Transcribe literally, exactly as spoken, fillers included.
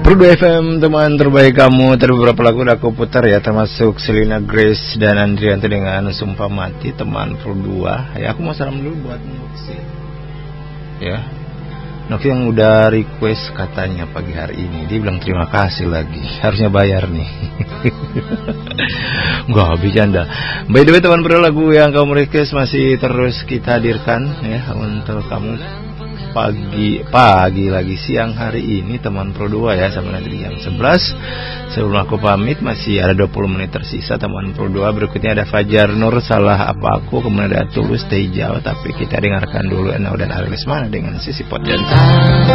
Pro dua F M, teman terbaik kamu. Tadi beberapa lagu udah aku putar ya, termasuk Selena Grace dan Andrianto dengan Sumpah Mati, teman Pro dua. Ya, aku mau salam dulu buat Noksi. Ya, Noksi yang udah request katanya pagi hari ini. Dia bilang terima kasih lagi. Harusnya bayar nih. Gak bercanda. By the way, teman Pro, lagu yang kamu request masih terus kita hadirkan ya untuk kamu. Pagi pagi lagi siang hari ini teman Pro dua ya, sampai nanti jam sebelas. Sebelum aku pamit masih ada dua puluh menit tersisa teman Pro dua. Berikutnya ada Fajar Nur, Salah Apa Aku, kemudian ada Tulus, Stay Jauh. Tapi kita dengarkan dulu Enau dan Ariel Lesmana dengan Sisi Pot Jantung.